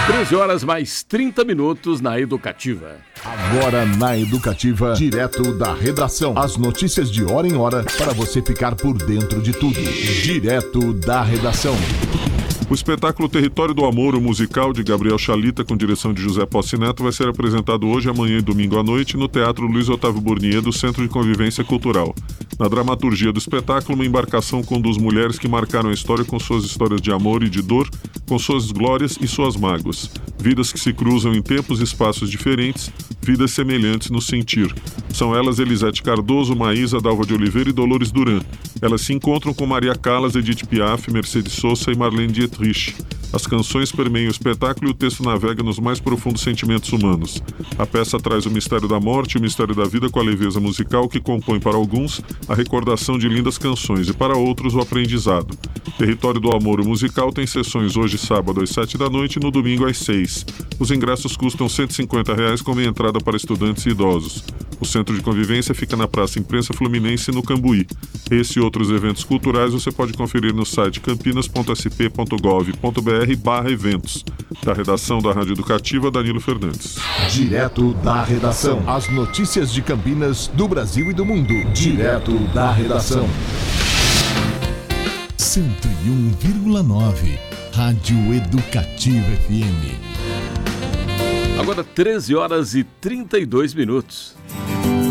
13 horas mais 30 minutos na Educativa. Agora na Educativa, direto da redação. As notícias de hora em hora para você ficar por dentro de tudo. Direto da redação. O espetáculo Território do Amor, o musical de Gabriel Chalita, com direção de José Possi Neto, vai ser apresentado hoje, amanhã e domingo à noite no Teatro Luiz Otávio Burnier do Centro de Convivência Cultural. Na dramaturgia do espetáculo, uma embarcação conduz mulheres que marcaram a história com suas histórias de amor e de dor, com suas glórias e suas mágoas. Vidas que se cruzam em tempos e espaços diferentes, vidas semelhantes no sentir. São elas Elisete Cardoso, Maísa, Dalva de Oliveira e Dolores Duran. Elas se encontram com Maria Callas, Edith Piaf, Mercedes Sosa e Marlene Dietrich. As canções permeiam o espetáculo e o texto navega nos mais profundos sentimentos humanos. A peça traz o mistério da morte e o mistério da vida com a leveza musical que compõe para alguns a recordação de lindas canções e para outros o aprendizado. Território do Amor, o musical, tem sessões hoje sábado às 7 da noite e no domingo às 6. Os ingressos custam R$ 150 com meia entrada para estudantes e idosos. O Centro de Convivência fica na Praça Imprensa Fluminense, no Cambuí. Esse e outros eventos culturais você pode conferir no site campinas.sp.gov.br/eventos. Da redação da Rádio Educativa, Danilo Fernandes. Direto da redação. As notícias de Campinas, do Brasil e do mundo. Direto da redação. 101,9. Rádio Educativa FM. Agora 13 horas e 32 minutos.